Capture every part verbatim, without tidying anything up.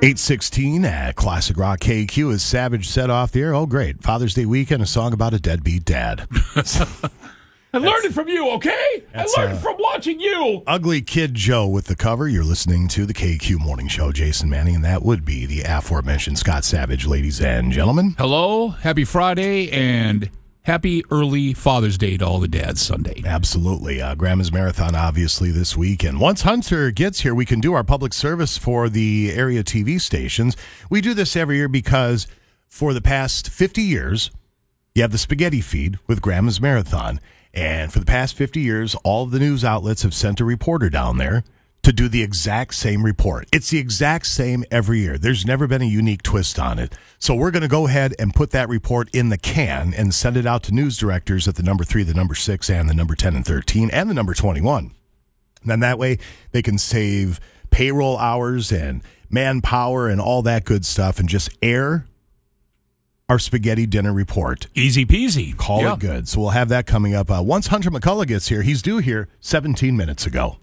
eight sixteen at Classic Rock K Q as Savage set off the air. Oh, great. Father's Day weekend, a song about a deadbeat dad. I learned it from you, okay? I learned uh, it from watching you. Ugly Kid Joe with the cover. You're listening to the K Q Morning Show. Jason Manning, and that would be the aforementioned Scott Savage, ladies and gentlemen. Hello, happy Friday, and happy early Father's Day to all the dads Sunday. Absolutely. Uh, Grandma's Marathon, obviously, this week. And once Hunter gets here, we can do our public service for the area T V stations. We do this every year because for the past fifty years, you have the spaghetti feed with Grandma's Marathon. And for the past fifty years, all of the news outlets have sent a reporter down there to do the exact same report. It's the exact same every year. There's never been a unique twist on it. So we're going to go ahead and put that report in the can and send it out to news directors at the number three, the number six, and the number ten and thirteen, and the number twenty-one. And then that way they can save payroll hours and manpower and all that good stuff and just air our spaghetti dinner report. Easy peasy. Call yeah. it good. So we'll have that coming up. Uh, once Hunter McCullough gets here, he's due here seventeen minutes ago.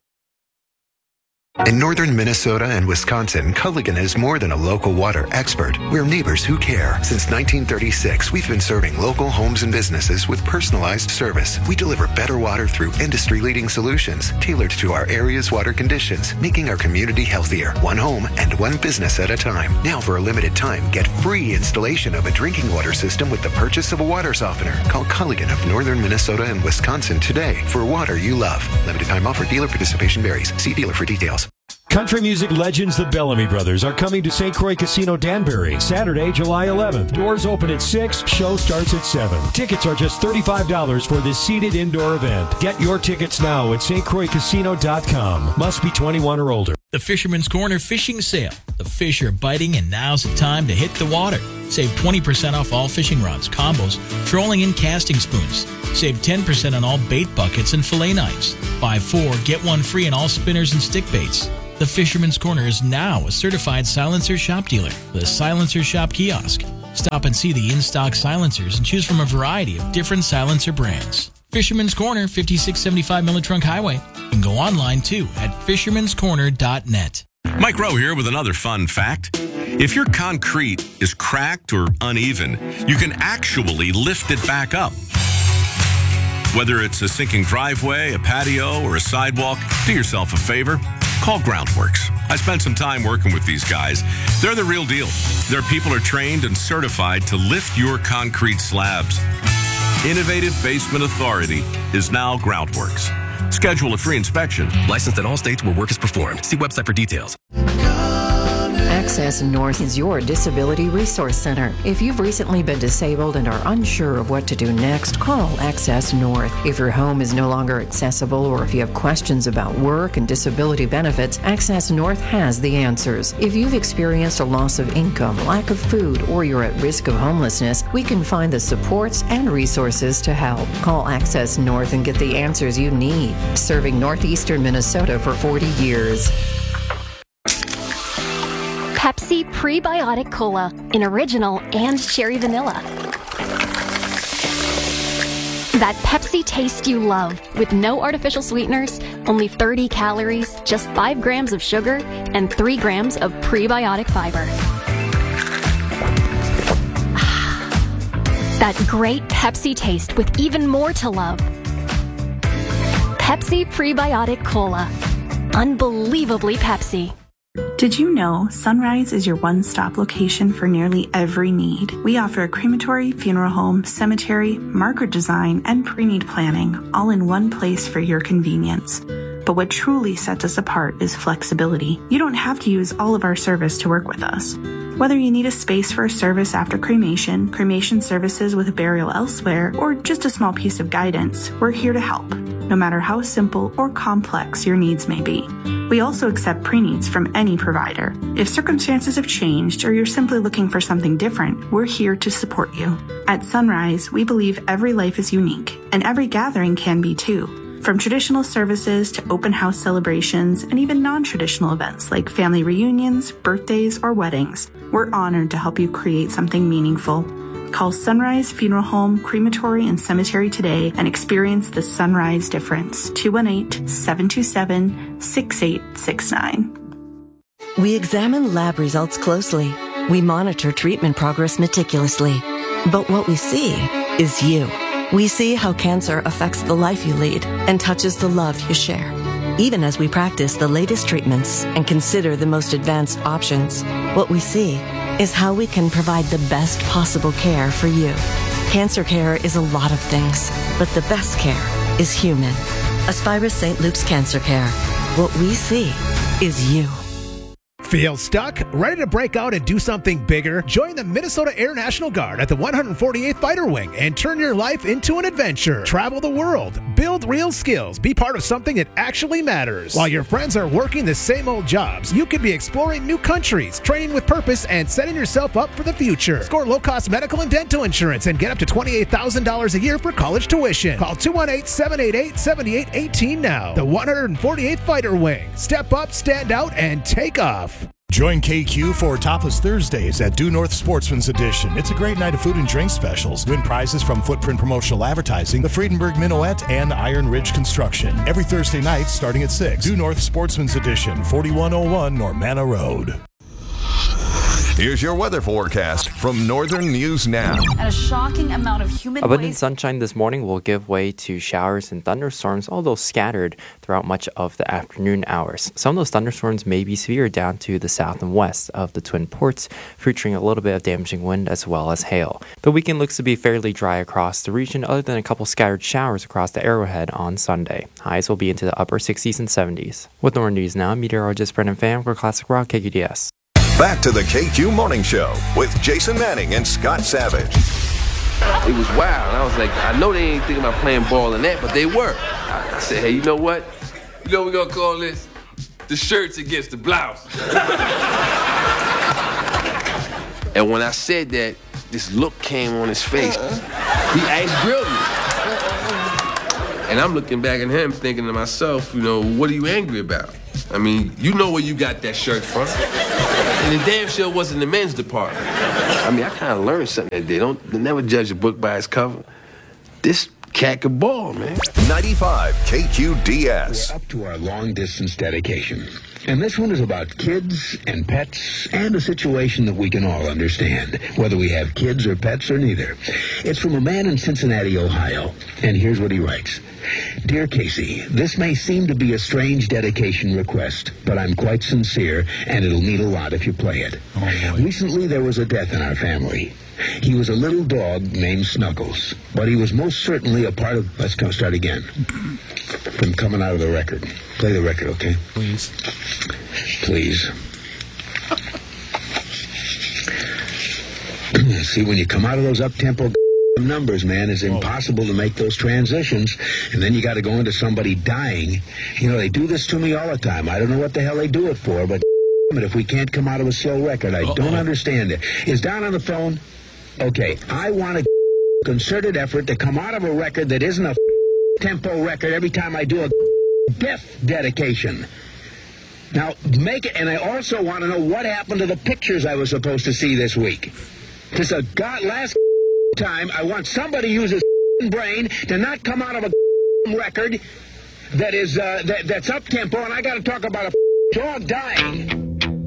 In northern Minnesota and Wisconsin, Culligan is more than a local water expert. We're neighbors who care. Since nineteen thirty-six, we've been serving local homes and businesses with personalized service. We deliver better water through industry-leading solutions tailored to our area's water conditions, making our community healthier, one home and one business at a time. Now, for a limited time, get free installation of a drinking water system with the purchase of a water softener. Call Culligan of northern Minnesota and Wisconsin today for water you love. Limited time offer. Dealer participation varies. See dealer for details. Country music legends the Bellamy Brothers are coming to Saint Croix Casino Danbury Saturday, July eleventh. Doors open at six, show starts at seven. Tickets are just thirty-five dollars for this seated indoor event. Get your tickets now at st croix casino dot com. Must be twenty-one or older. The Fisherman's Corner Fishing Sale. The fish are biting and now's the time to hit the water. Save twenty percent off all fishing rods, combos, trolling and casting spoons. Save ten percent on all bait buckets and fillet knives. Buy four, get one free on all spinners and stick baits. The Fisherman's Corner is now a certified silencer shop dealer with a silencer shop kiosk. Stop and see the in-stock silencers and choose from a variety of different silencer brands. Fisherman's Corner, fifty-six seventy-five Miller Trunk Highway. You can go online too at fishermans corner dot net. Mike Rowe here with another fun fact. If your concrete is cracked or uneven, you can actually lift it back up. Whether it's a sinking driveway, a patio, or a sidewalk, do yourself a favor. Call Groundworks. I spent some time working with these guys. They're the real deal. Their people are trained and certified to lift your concrete slabs. Innovative Basement Authority is now Groundworks. Schedule a free inspection. Licensed in all states where work is performed. See website for details. Access North is your disability resource center. If you've recently been disabled and are unsure of what to do next, call Access North. If your home is no longer accessible or if you have questions about work and disability benefits, Access North has the answers. If you've experienced a loss of income, lack of food, or you're at risk of homelessness, we can find the supports and resources to help. Call Access North and get the answers you need. Serving northeastern Minnesota for forty years. Pepsi Prebiotic Cola in original and cherry vanilla. That Pepsi taste you love with no artificial sweeteners, only thirty calories, just five grams of sugar, and three grams of prebiotic fiber. That great Pepsi taste with even more to love. Pepsi Prebiotic Cola. Unbelievably Pepsi. Did you know Sunrise is your one-stop location for nearly every need? We offer a crematory, funeral home, cemetery, marker design, and pre-need planning, all in one place for your convenience. But what truly sets us apart is flexibility. You don't have to use all of our service to work with us. Whether you need a space for a service after cremation, cremation services with a burial elsewhere, or just a small piece of guidance, we're here to help, no matter how simple or complex your needs may be. We also accept pre-needs from any provider. If circumstances have changed or you're simply looking for something different, we're here to support you. At Sunrise, we believe every life is unique, and every gathering can be too. From traditional services to open house celebrations and even non-traditional events like family reunions, birthdays, or weddings, we're honored to help you create something meaningful. Call Sunrise Funeral Home, Crematory, and Cemetery today and experience the Sunrise difference. two one eight, seven two seven, six eight six nine. We examine lab results closely. We monitor treatment progress meticulously. But what we see is you. We see how cancer affects the life you lead and touches the love you share. Even as we practice the latest treatments and consider the most advanced options, what we see is how we can provide the best possible care for you. Cancer care is a lot of things, but the best care is human. Aspirus Saint Luke's Cancer Care. What we see is you. Feel stuck? Ready to break out and do something bigger? Join the Minnesota Air National Guard at the one hundred forty-eighth Fighter Wing and turn your life into an adventure. Travel the world, build real skills, be part of something that actually matters. While your friends are working the same old jobs, you could be exploring new countries, training with purpose, and setting yourself up for the future. Score low-cost medical and dental insurance and get up to twenty-eight thousand dollars a year for college tuition. Call two one eight, seven eight eight, seven eight one eight now. The one hundred forty-eighth Fighter Wing. Step up, stand out, and take off. Join K Q for Topless Thursdays at Due North Sportsman's Edition. It's a great night of food and drink specials. Win prizes from Footprint Promotional Advertising, the Friedenberg Minuet, and Iron Ridge Construction. Every Thursday night starting at six. Due North Sportsman's Edition, forty-one oh one Normanna Road. Here's your weather forecast from Northern News Now. And a shocking amount of humid Abundant waste. sunshine this morning will give way to showers and thunderstorms, although scattered throughout much of the afternoon hours. Some of those thunderstorms may be severe down to the south and west of the Twin Ports, featuring a little bit of damaging wind as well as hail. The weekend looks to be fairly dry across the region, other than a couple scattered showers across the Arrowhead on Sunday. Highs will be into the upper sixties and seventies. With Northern News Now, meteorologist Brendan Pham for Classic Rock K Q D S. Back to the K Q Morning Show with Jason Manning and Scott Savage. It was wild. I was like, I know they ain't thinking about playing ball in that, but they were. I, I said, hey, you know what? You know what we're going to call this? The shirts against the blouse. And when I said that, this look came on his face. He ice grilled me. And I'm looking back at him thinking to myself, you know, what are you angry about? I mean, you know where you got that shirt from. And the damn sure wasn't the men's department. I mean, I kind of learned something that day. Don't they never judge a book by its cover. This cat could ball, man. ninety-five K Q D S. We're up to our long-distance dedication. And this one is about kids and pets and a situation that we can all understand, whether we have kids or pets or neither. It's from a man in Cincinnati, Ohio. And here's what he writes. Dear Casey, this may seem to be a strange dedication request, but I'm quite sincere, and it'll mean a lot if you play it. Oh, recently, there was a death in our family. He was a little dog named Snuggles, but he was most certainly a part of... Let's go start again. From coming out of the record. Play the record, okay? Please. Please. See, when you come out of those up-tempo numbers, man, it's impossible to make those transitions, and then you got to go into somebody dying. You know, they do this to me all the time. I don't know what the hell they do it for, but if we can't come out of a slow record, I Uh-oh. don't understand it. Is Don on the phone? Okay, I want a concerted effort to come out of a record that isn't a tempo record every time I do a death dedication. Now, make it, and I also want to know what happened to the pictures I was supposed to see this week. Because a god last time, I want somebody to use his brain to not come out of a record that is uh, that, that's up tempo, and I got to talk about a dog dying.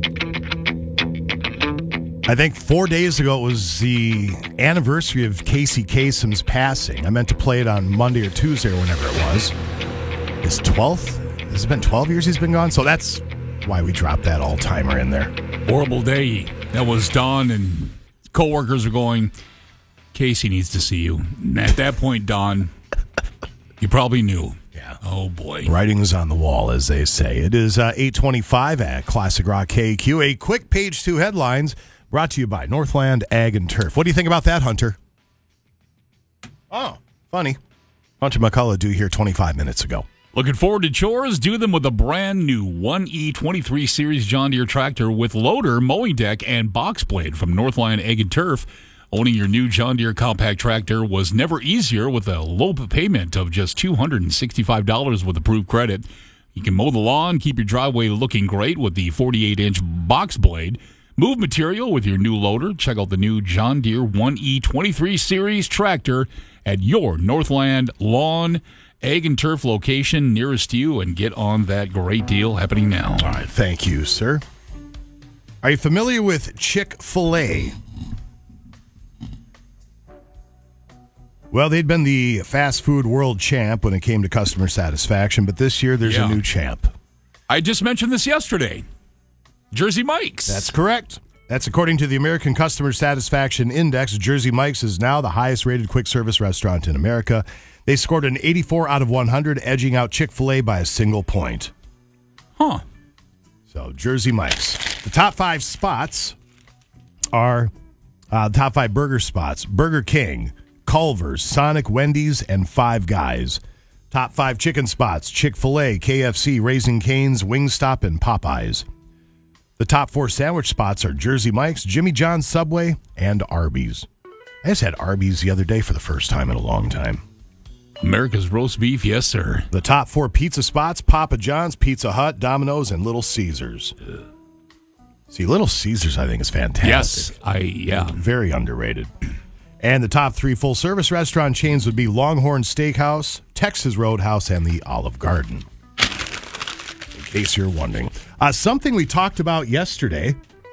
I think four days ago it was the anniversary of Casey Kasem's passing. I meant to play it on Monday or Tuesday or whenever it was. His twelfth? Has it been twelve years he's been gone? So that's why we dropped that all-timer in there. Horrible day. That was Don, and coworkers are going, Casey needs to see you. And at that point, Don, you probably knew. Yeah. Oh, boy. Writing's on the wall, as they say. It is uh, eight twenty-five at Classic Rock K Q. A quick page two headlines brought to you by Northland Ag and Turf. What do you think about that, Hunter? Oh, funny. Hunter McCullough due here twenty-five minutes ago. Looking forward to chores? Do them with a brand new one E twenty-three Series John Deere tractor with loader, mowing deck, and box blade from Northland Ag and Turf. Owning your new John Deere compact tractor was never easier with a low payment of just two hundred sixty-five dollars with approved credit. You can mow the lawn, keep your driveway looking great with the forty-eight inch box blade. Move material with your new loader. Check out the new John Deere one E twenty-three Series tractor at your Northland Lawn Ag and Turf location nearest you, and get on that great deal happening now. All right, thank you, sir. Are you familiar with Chick-fil-A? Well, they'd been the fast food world champ when it came to customer satisfaction, but this year there's Yeah. a new champ. I just mentioned this yesterday. Jersey Mike's. That's correct. That's according to the American Customer Satisfaction Index. Jersey Mike's is now the highest-rated quick-service restaurant in America. They scored an eighty-four out of one hundred, edging out Chick-fil-A by a single point. Huh. So, Jersey Mike's. The top five spots are uh, top five burger spots. Burger King, Culver's, Sonic, Wendy's, and Five Guys. Top five chicken spots. Chick-fil-A, K F C, Raising Cane's, Wingstop, and Popeyes. The top four sandwich spots are Jersey Mike's, Jimmy John's, Subway, and Arby's. I just had Arby's the other day for the first time in a long time. America's roast beef, yes, sir. The top four pizza spots, Papa John's, Pizza Hut, Domino's, and Little Caesars. See, Little Caesars, I think, is fantastic. Yes, I, yeah. Very underrated. And the top three full-service restaurant chains would be Longhorn Steakhouse, Texas Roadhouse, and the Olive Garden. In case you're wondering. Uh, something we talked about yesterday.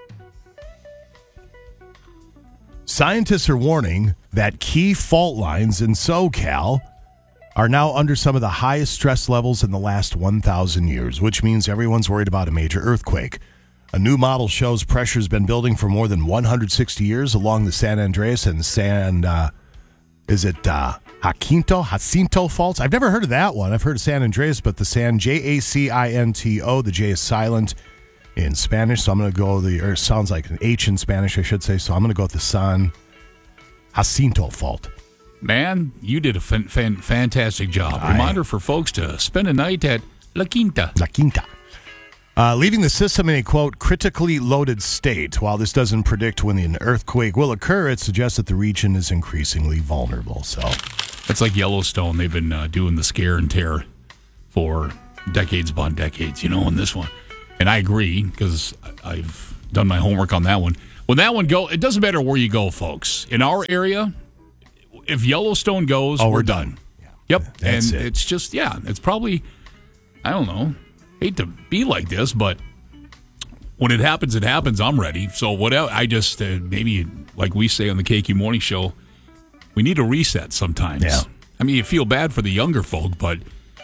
Scientists are warning that key fault lines in SoCal are now under some of the highest stress levels in the last one thousand years, which means everyone's worried about a major earthquake. A new model shows pressure's been building for more than one hundred sixty years along the San Andreas and San, uh, is it uh, Jacinto, Jacinto faults? I've never heard of that one. I've heard of San Andreas, but the San, J A C I N T O, the J is silent in Spanish, so I'm going to go the, or it sounds like an H in Spanish, I should say, so I'm going to go with the San Jacinto fault. Man, you did a fan, fan, fantastic job. I, Reminder for folks to spend a night at La Quinta. La Quinta. Uh, leaving the system in a, quote, critically loaded state. While this doesn't predict when an earthquake will occur, it suggests that the region is increasingly vulnerable. So, it's like Yellowstone. They've been uh, doing the scare and tear for decades upon decades, you know, on this one. And I agree, because I've done my homework on that one. When that one go, it doesn't matter where you go, folks. In our area, if Yellowstone goes, oh, we're, we're done. done. Yeah. Yep. That's and it. It's just, yeah, it's probably, I don't know, hate to be like this, but when it happens, it happens. I'm ready. So whatever, I just, uh, maybe like we say on the K Q Morning Show, we need a reset sometimes. Yeah. I mean, you feel bad for the younger folk, but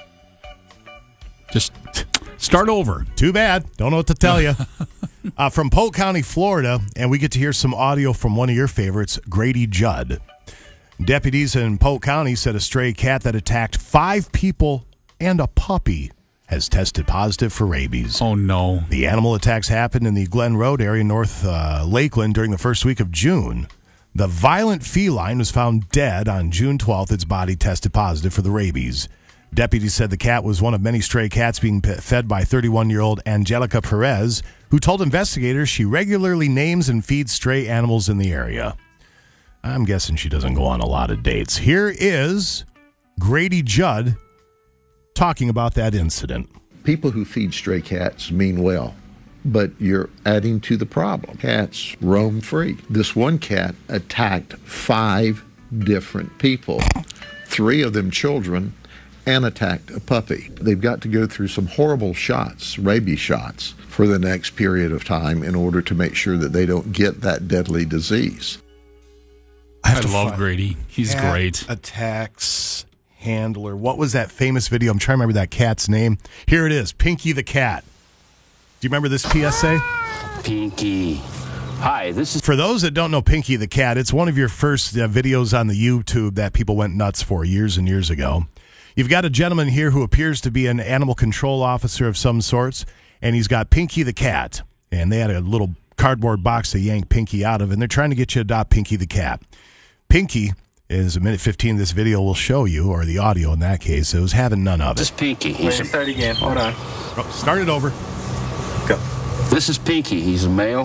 just start over. Too bad. Don't know what to tell you. uh, from Polk County, Florida, and we get to hear some audio from one of your favorites, Grady Judd. Deputies in Polk County said a stray cat that attacked five people and a puppy has tested positive for rabies. Oh, no. The animal attacks happened in the Glen Road area, North uh, Lakeland, during the first week of June. The violent feline was found dead on June twelfth. Its body tested positive for the rabies. Deputies said the cat was one of many stray cats being fed by thirty-one-year-old Angelica Perez, who told investigators she regularly names and feeds stray animals in the area. I'm guessing she doesn't go on a lot of dates. Here is Grady Judd talking about that incident. People who feed stray cats mean well, but you're adding to the problem. Cats roam free. This one cat attacked five different people, three of them children, and attacked a puppy. They've got to go through some horrible shots, rabies shots, for the next period of time in order to make sure that they don't get that deadly disease. I, I love Grady. He's cat great. Attacks handler. What was that famous video? I'm trying to remember that cat's name. Here it is, Pinky the cat. Do you remember this P S A? Pinky. Hi, this is... For those that don't know Pinky the cat, it's one of your first uh, videos on the YouTube that people went nuts for years and years ago. You've got a gentleman here who appears to be an animal control officer of some sorts, and he's got Pinky the cat. And they had a little cardboard box to yank Pinky out of, and they're trying to get you to adopt Pinky the cat. Pinky is a minute fifteen this video will show you, or the audio in that case. It was having none of it. This is Pinky. He's a... Start again. Hold on. Oh, start it over. Go. This is Pinky. He's a male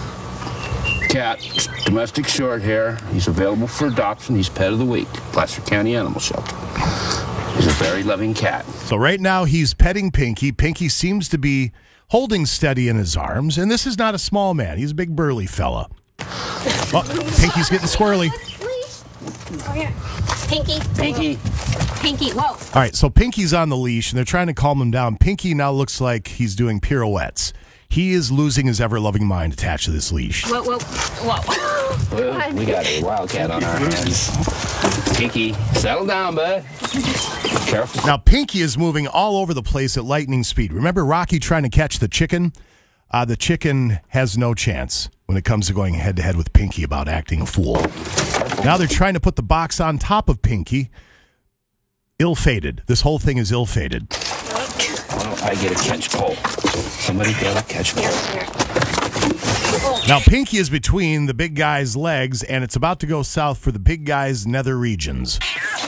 cat, domestic short hair. He's available for adoption. He's pet of the week, Placer County Animal Shelter. He's a very loving cat. So right now he's petting Pinky. Pinky seems to be holding steady in his arms, and this is not a small man. He's a big burly fella. Oh, Pinky's getting squirrely. Oh, yeah. Pinky. Pinky. Pinky, whoa. All right, so Pinky's on the leash, and they're trying to calm him down. Pinky now looks like he's doing pirouettes. He is losing his ever-loving mind attached to this leash. Whoa, whoa, whoa. Well, we got a wildcat on our hands. Pinky, settle down, bud. Careful. Now, Pinky is moving all over the place at lightning speed. Remember Rocky trying to catch the chicken? Uh, the chicken has no chance when it comes to going head-to-head with Pinky about acting a fool. Now they're trying to put the box on top of Pinky. Ill-fated. This whole thing is ill-fated. Well, I get a catch pole. Somebody got a catch pole. Now, Pinky is between the big guy's legs, and it's about to go south for the big guy's nether regions.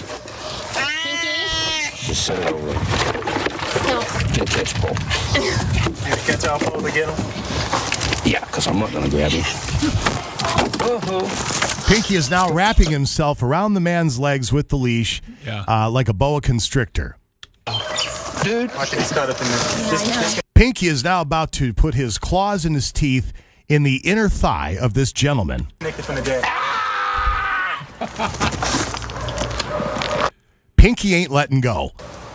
Just set it over. Get a catch pole. Need a catch-all pole to get him? Yeah, because I'm not going to grab him. Uh-huh. Pinky is now wrapping himself around the man's legs with the leash, yeah. uh, like a boa constrictor. Dude. Watch it, he's caught up in there. Yeah, Just, I know. just, Pinky is now about to put his claws and his teeth in the inner thigh of this gentleman. nicked it from the dead. Pinky ain't letting go.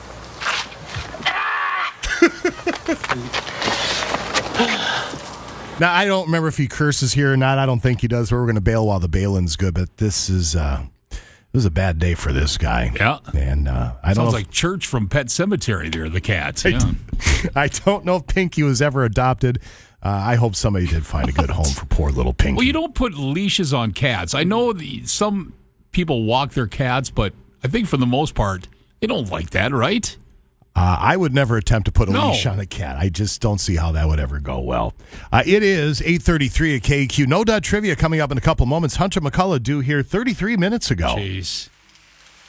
Now, I don't remember if he curses here or not. I don't think he does. We're going to bail while the bailing's good, but this is uh, it was a bad day for this guy. Yeah. And uh, I don't Sounds know like Church from Pet Cemetery there, the cats. I, Yeah. I don't know if Pinky was ever adopted. Uh, I hope somebody did find a good home for poor little Pinky. Well, you don't put leashes on cats. I know the, some people walk their cats, but I think for the most part, they don't like that, right? Uh, I would never attempt to put a No. leash on a cat. I just don't see how that would ever go well. Uh, it is eight thirty-three at K Q. No Dud Trivia coming up in a couple moments. Hunter McCullough due here thirty-three minutes ago. Jeez.